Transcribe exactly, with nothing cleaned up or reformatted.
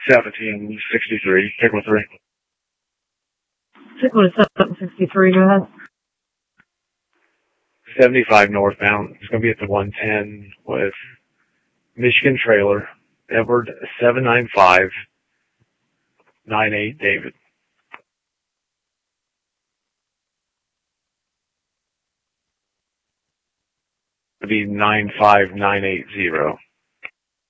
seventeen sixty-three. Pick one three. Pick one seven sixty-three, go ahead. seventy-five northbound. It's going to be at the one ten with Michigan trailer. Edward seven nine five nine eight David. It'll be nine five nine eight zero.